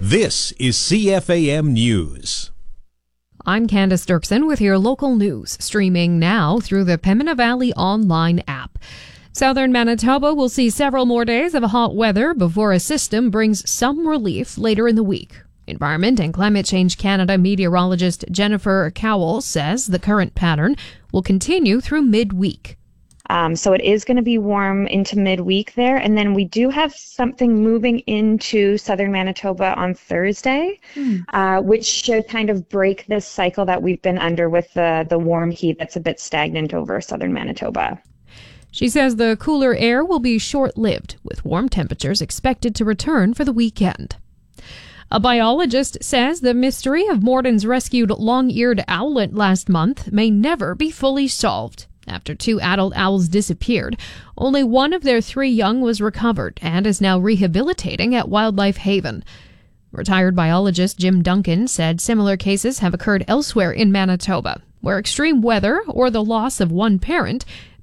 This is CFAM News. I'm Candace Dirksen with your local news, streaming now through the Pembina Valley online app. Southern Manitoba will see several more days of hot weather before a system brings some relief later in the week. Environment and Climate Change Canada meteorologist Jennifer Cowell says the current pattern will continue through midweek. So it is going to be warm into midweek there. And then we do have something moving into southern Manitoba on Thursday, which should kind of break this cycle that we've been under with the warm heat that's a bit stagnant over southern Manitoba. She says the cooler air will be short-lived, with warm temperatures expected to return for the weekend. A biologist says the mystery of Morton's rescued long-eared owlet last month may never be fully solved. After 2 adult owls disappeared, only one of their 3 young was recovered and is now rehabilitating at Wildlife Haven. Retired biologist Jim Duncan said similar cases have occurred elsewhere in Manitoba, where extreme weather or the loss of one parent